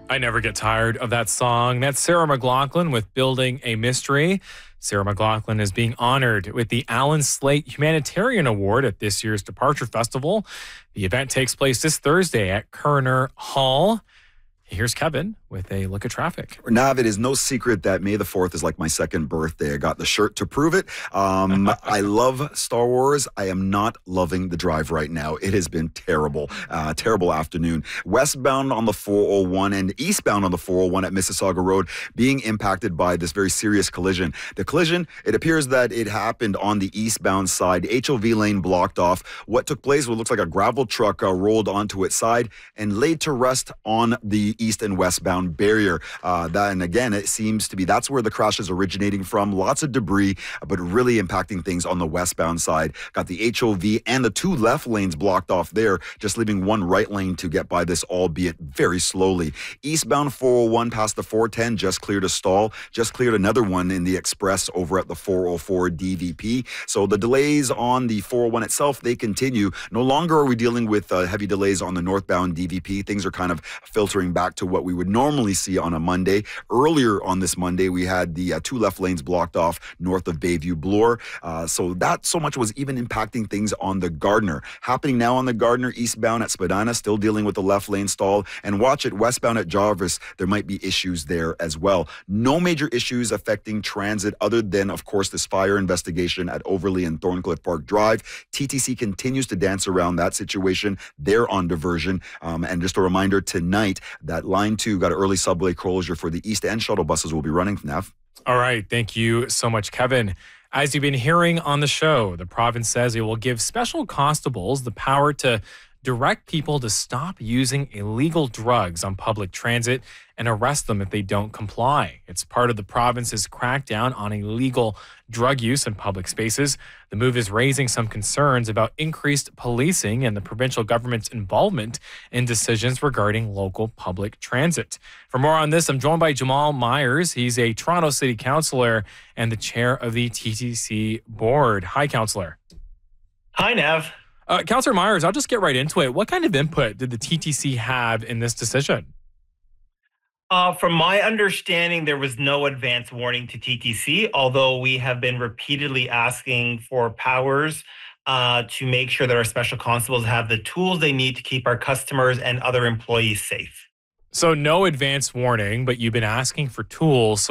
I never get tired of that song. That's Sarah McLachlan with Building a Mystery. Sarah McLachlan is being honored with the Alan Slate Humanitarian Award at this year's Departure Festival. The event takes place this Thursday at Kerner Hall. Here's Kevin with a look at traffic. Nav, it is no secret that May the 4th is like my second birthday. I got the shirt to prove it. I love Star Wars. I am not loving the drive right now. It has been terrible. Terrible afternoon. Westbound on the 401 and eastbound on the 401 at Mississauga Road being impacted by this very serious collision. The collision, it appears that it happened on the eastbound side. HOV lane blocked off. What took place was looks like a gravel truck rolled onto its side and laid to rest on the east and westbound barrier. And again, it seems to be that's where the crash is originating from. Lots of debris, but really impacting things on the westbound side. Got the HOV and the two left lanes blocked off there, just leaving one right lane to get by this, albeit very slowly. Eastbound 401 past the 410 just cleared a stall, just cleared another one in the express over at the 404 DVP. So the delays on the 401 itself, they continue. No longer are we dealing with heavy delays on the northbound DVP. Things are kind of filtering back to what we would normally see on a Monday. Earlier on this Monday, we had the two left lanes blocked off north of Bayview Bloor. So that so much was even impacting things on the Gardner. Happening now on the Gardner, eastbound at Spadina, still dealing with the left lane stall. And watch it, westbound at Jarvis, there might be issues there as well. No major issues affecting transit other than, of course, this fire investigation at Overley and Thorncliffe Park Drive. TTC continues to dance around that situation. They're on diversion. And just a reminder, tonight, that Line 2 got an early subway closure for the East End shuttle buses will be running, Nav. All right. Thank you so much, Kevin. As you've been hearing on the show, the province says it will give special constables the power to direct people to stop using illegal drugs on public transit and arrest them if they don't comply. It's part of the province's crackdown on illegal drug use in public spaces. The move is raising some concerns about increased policing and the provincial government's involvement in decisions regarding local public transit. For more on this, I'm joined by Jamal Myers. He's a Toronto City Councillor and the chair of the TTC board. Hi, Councillor. Hi, Nav. Councillor Myers, I'll just get right into it. What kind of input did the TTC have in this decision? From my understanding, there was no advance warning to TTC, although we have been repeatedly asking for powers to make sure that our special constables have the tools they need to keep our customers and other employees safe. So no advance warning, but you've been asking for tools.